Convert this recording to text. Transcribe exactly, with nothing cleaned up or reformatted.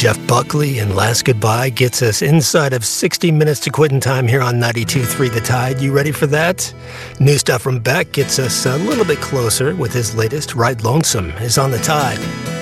Jeff Buckley and Last Goodbye gets us inside of sixty minutes to quitting time here on ninety-two point three The Tide. You ready for that? New stuff from Beck gets us a little bit closer with his latest, Ride Lonesome, is on The Tide.